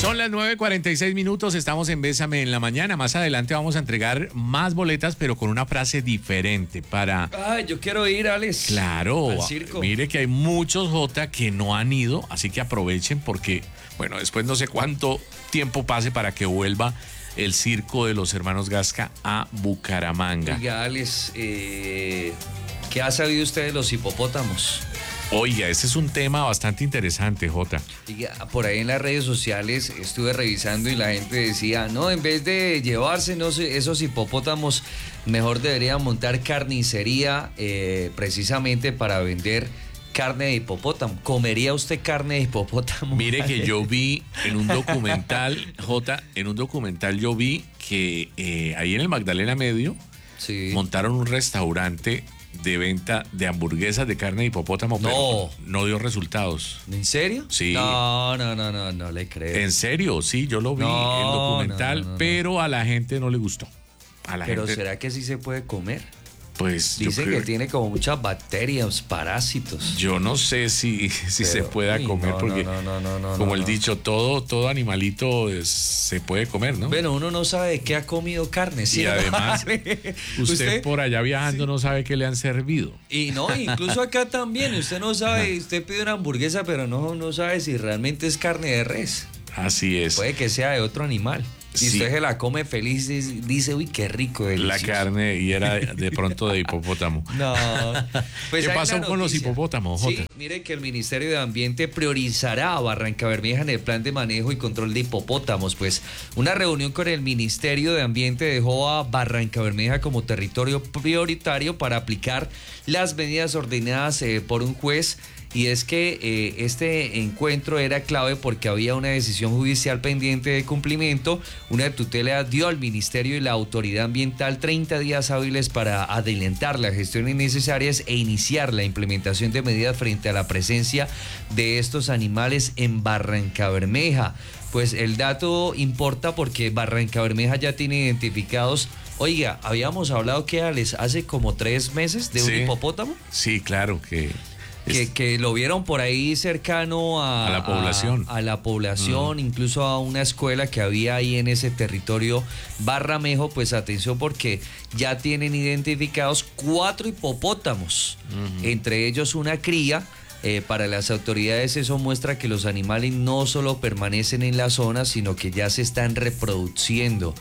Son las 9:46, estamos en Bésame en la Mañana. Más adelante vamos a entregar más boletas, pero con una frase diferente para... Ay, yo quiero ir, Alex. Claro, al circo. Mire que hay muchos Jota que no han ido, así que aprovechen porque, bueno, después no sé cuánto tiempo pase para que vuelva el circo de los hermanos Gasca a Bucaramanga. Oiga, Alex, ¿qué ha sabido usted de los hipopótamos? Oiga, ese es un tema bastante interesante, Jota. Por ahí en las redes sociales estuve revisando y la gente decía, no, en vez de llevarse esos hipopótamos, mejor deberían montar carnicería precisamente para vender carne de hipopótamo. ¿Comería usted carne de hipopótamo? Mire que yo vi en un documental, Jota, yo vi que ahí en el Magdalena Medio montaron un restaurante de venta de hamburguesas de carne de hipopótamo, pero no dio resultados. ¿En serio? Sí. No le creo. En serio, sí, yo lo vi en el documental, pero a la gente no le gustó. Pero ¿será que sí se puede comer? Pues dicen que tiene como muchas bacterias, parásitos. Yo no sé si se pueda comer, porque como el dicho, todo animalito se puede comer, ¿no? Bueno, uno no sabe de qué ha comido carne, ¿sí? Y además, usted por allá viajando no sabe qué le han servido. Y no, incluso acá también, usted no sabe, usted pide una hamburguesa, pero no sabe si realmente es carne de res. Así es. Puede que sea de otro animal. Y usted se la come feliz, dice, uy, qué rico, delicioso. La carne, y era de pronto de hipopótamo. No. Pues ¿qué pasó con los hipopótamos, Jota? Sí, mire que el Ministerio de Ambiente priorizará a Barrancabermeja en el plan de manejo y control de hipopótamos. Pues una reunión con el Ministerio de Ambiente dejó a Barrancabermeja como territorio prioritario para aplicar las medidas ordenadas por un juez. Y es que este encuentro era clave porque había una decisión judicial pendiente de cumplimiento. Una tutela dio al Ministerio y la Autoridad Ambiental 30 días hábiles para adelantar las gestiones necesarias e iniciar la implementación de medidas frente a la presencia de estos animales en Barrancabermeja. Pues el dato importa porque Barrancabermeja ya tiene identificados. Oiga, habíamos hablado que hace como 3 meses de un hipopótamo. Sí, claro que lo vieron por ahí cercano a la población. A la población, incluso a una escuela que había ahí en ese territorio Barramejo. Pues atención porque ya tienen identificados 4 hipopótamos, entre ellos una cría. Para las autoridades eso muestra que los animales no solo permanecen en la zona, sino que ya se están reproduciendo.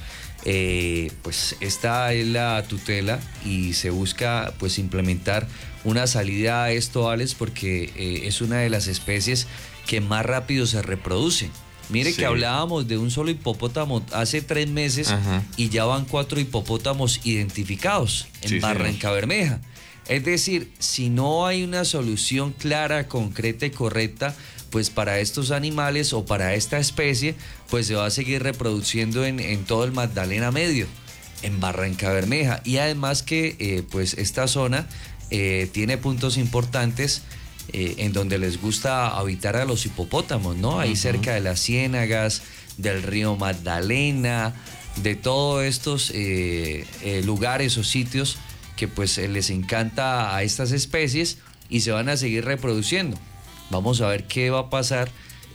Pues esta es la tutela y se busca pues implementar una salida a esto, Alex, porque es una de las especies que más rápido se reproducen. Mire que hablábamos de un solo hipopótamo hace 3 meses y ya van 4 hipopótamos identificados en Barrancabermeja. Es decir, si no hay una solución clara, concreta y correcta, pues para estos animales o para esta especie, pues se va a seguir reproduciendo en todo el Magdalena Medio, en Barrancabermeja. Y además que pues esta zona tiene puntos importantes en donde les gusta habitar a los hipopótamos, ¿no? Ahí cerca de las ciénagas, del río Magdalena, de todos estos lugares o sitios que pues les encanta a estas especies y se van a seguir reproduciendo. Vamos a ver qué va a pasar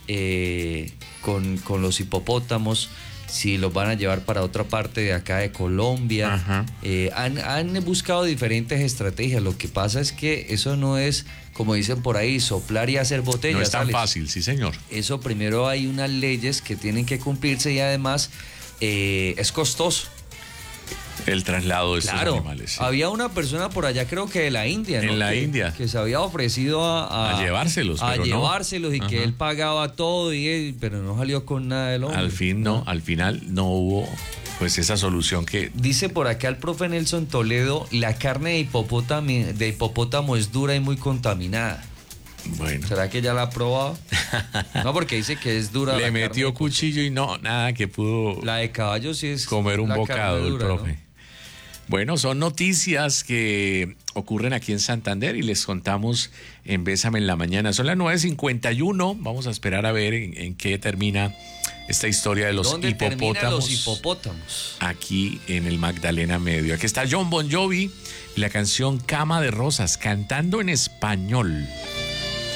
con los hipopótamos, si los van a llevar para otra parte de acá de Colombia. Han buscado diferentes estrategias. Lo que pasa es que eso no es, como dicen por ahí, soplar y hacer botellas. No es tan fácil, sí señor. Eso primero hay unas leyes que tienen que cumplirse y además es costoso. El traslado de estos animales. Sí. Había una persona por allá, creo que de la India, ¿no? En la India. Que se había ofrecido a llevárselos. A llevárselos y que él pagaba todo, pero no salió con nada del hombre. Al final no hubo pues esa solución que... Dice por acá el profe Nelson Toledo, la carne de hipopótamo es dura y muy contaminada. Bueno. ¿Será que ya la ha probado? No, porque dice que es dura. Le metió cuchillo y nada que pudo... La de caballo sí es... comer un bocado dura, el profe. ¿no? Bueno, son noticias que ocurren aquí en Santander y les contamos en Bésame en la Mañana. Son las 9:51. Vamos a esperar a ver en qué termina esta historia de los ¿Dónde hipopótamos. terminan los hipopótamos? Aquí en el Magdalena Medio. Aquí está Jon Bon Jovi y la canción Cama de Rosas, cantando en español.